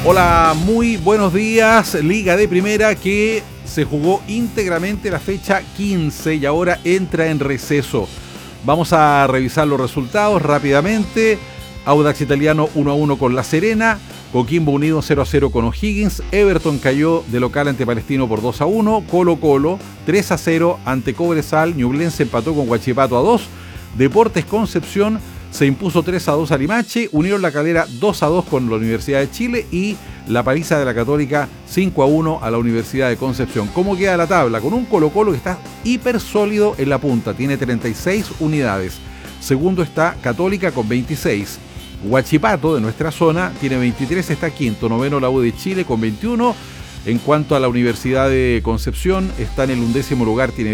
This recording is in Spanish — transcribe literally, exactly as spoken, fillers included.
Hola, muy buenos días. Liga de Primera que se jugó íntegramente la fecha quince y ahora entra en receso. Vamos a revisar los resultados rápidamente. Audax Italiano uno a uno con La Serena. Coquimbo Unido cero a cero con O'Higgins. Everton cayó de local ante Palestino por dos a uno. Colo Colo tres a cero ante Cobresal. Ñublense empató con Huachipato a dos. Deportes Concepción se impuso tres a dos a Limache. Unión La Calera dos a dos con la Universidad de Chile. Y la paliza de la Católica cinco a uno a la Universidad de Concepción. ¿Cómo queda la tabla? Con un Colo Colo que está hiper sólido en la punta. Tiene treinta y seis unidades. Segundo está Católica con veintiséis. Huachipato, de nuestra zona, tiene veintitrés, está quinto. Noveno la U de Chile con veintiuno. En cuanto a la Universidad de Concepción, está en el undécimo lugar, tiene